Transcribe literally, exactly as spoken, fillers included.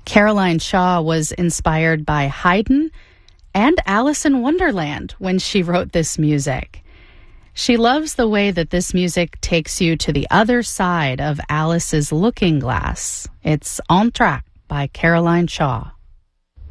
Caroline Shaw was inspired by Haydn and Alice in Wonderland when she wrote this music. She loves the way that this music takes you to the other side of Alice's looking glass. It's On Track by Caroline Shaw.